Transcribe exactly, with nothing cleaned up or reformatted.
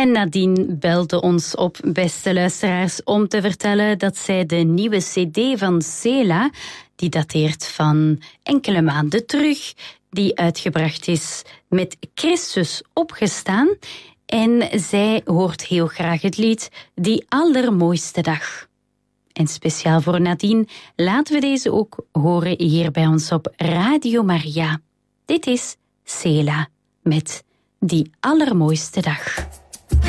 En Nadine belde ons op, beste luisteraars, om te vertellen dat zij de nieuwe cd van Sela, die dateert van enkele maanden terug, die uitgebracht is met Christus opgestaan. En zij hoort heel graag het lied Die Allermooiste Dag. En speciaal voor Nadine laten we deze ook horen hier bij ons op Radio Maria. Dit is Sela met Die Allermooiste Dag.